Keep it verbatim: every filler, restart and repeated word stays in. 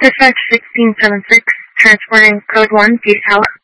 Dispatch sixteen seven six, transporting code one, Peace Tower.